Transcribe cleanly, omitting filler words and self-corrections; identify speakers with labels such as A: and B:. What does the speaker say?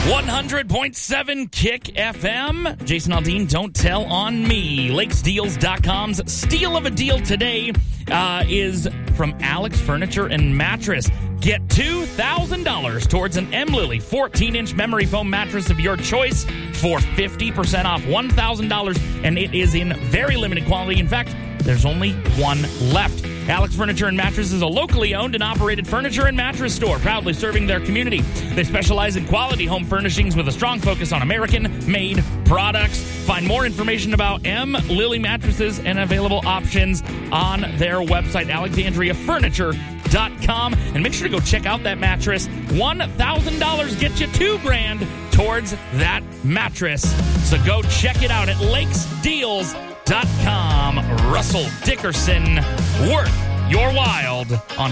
A: 100.7 Kick FM. Jason Aldean, Don't Tell on Me. LakesDeals.com's steal of a deal today is from Alex Furniture and Mattress. Get $2,000 towards an M. Lily 14-inch memory foam mattress of your choice for 50% off, $1,000, and it is in very limited quantity. In fact, there's only one left. Alex Furniture and Mattress is a locally owned and operated furniture and mattress store, proudly serving their community. They specialize in quality home furnishings with a strong focus on American-made products. Find more information about M. Lily mattresses and available options on their website, alexandriafurniture.com. And make sure to go check out that mattress. $1,000 gets you $2,000 towards that mattress. So go check it out at LakesDeals.com. Russell Dickerson, worth your wild on